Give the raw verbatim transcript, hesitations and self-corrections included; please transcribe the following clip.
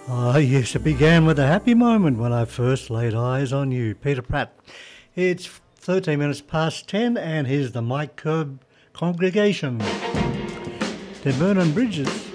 Ah, yes, it began with a happy moment when I first laid eyes on you, Peter Pratt. It's thirteen minutes past ten, and here's the Mike Kerb congregation. They're burning bridges.